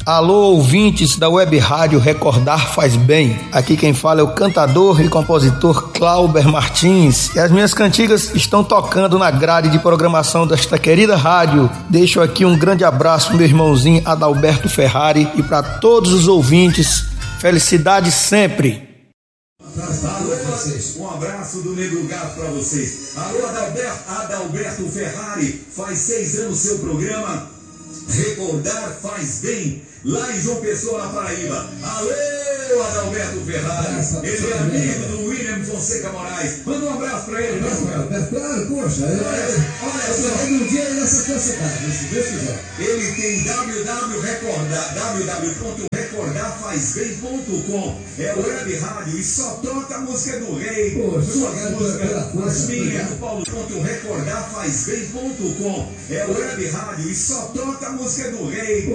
Alô, ouvintes da Web Rádio Recordar Faz Bem. Aqui quem fala é o cantador e compositor Clauber Martins. E as minhas cantigas estão tocando na grade de programação desta querida rádio. Deixo aqui um grande abraço pro meu irmãozinho Adalberto Ferrari e para todos os ouvintes. Felicidade sempre. Um abraço do Nego Gato pra vocês. Alô, Adalberto Ferrari. Faz 6 anos seu programa Recordar Faz Bem, lá em João Pessoa, na Paraíba. Alô, Adalberto Ferrari. Ele é amigo do William Fonseca Moraes. Manda um abraço pra ele, né? Claro, poxa. Olha só, um dia aí nessa tua cidade, se Deus quiser. Ele tem www.recordarfazbem.com. É web rádio e só toca a música do rei. Suas músicas, as minhas, do Paulo. Recordarfazbem.com. É web rádio e só toca a música do rei.